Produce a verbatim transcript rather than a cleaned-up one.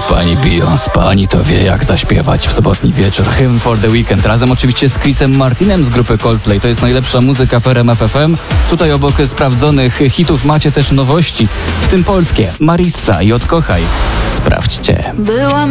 pani Beyoncé, pani to wie jak zaśpiewać w sobotni wieczór. Hymn for the Weekend. Razem oczywiście z Chrisem Martinem z grupy Coldplay. To jest najlepsza muzyka w R M F F M. Tutaj obok sprawdzonych hitów macie też nowości, w tym polskie. Marissa i Odkochaj. Sprawdźcie. Byłam